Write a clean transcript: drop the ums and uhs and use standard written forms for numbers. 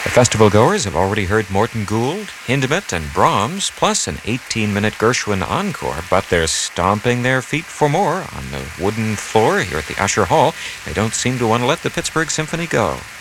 The festival goers have already heard Morton Gould, Hindemith, and Brahms, plus an 18-minute Gershwin encore, but they're stomping their feet for more on the wooden floor here at the Usher Hall. They don't seem to want to let the Pittsburgh Symphony go.